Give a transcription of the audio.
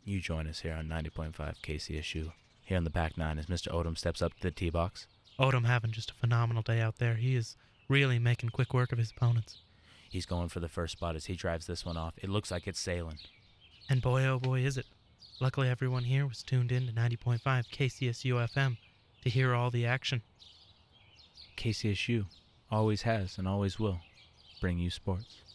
You join us here on 90.5 KCSU. Here in the back nine as Mr. Odom steps up to the tee box. Odom having just a phenomenal day out there. He is really making quick work of his opponents. He's going for the first spot as he drives this one off. It looks like it's sailing. And boy, oh boy, is it. Luckily, everyone here was tuned in to 90.5 KCSU FM to hear all the action. KCSU always has and always will bring you sports.